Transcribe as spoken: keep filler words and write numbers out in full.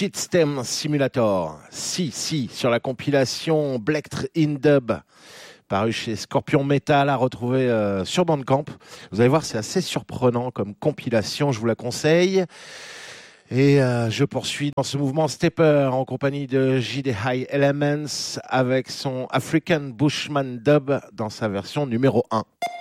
Shitstem Simulator. Si, si, sur la compilation Blect in Dub, paru chez Scorpion Metal, à retrouver euh, sur Bandcamp. Vous allez voir, c'est assez surprenant comme compilation, je vous la conseille. Et euh, je poursuis dans ce mouvement Stepper en compagnie de J D High Elements avec son African Bushman Dub dans sa version numéro un.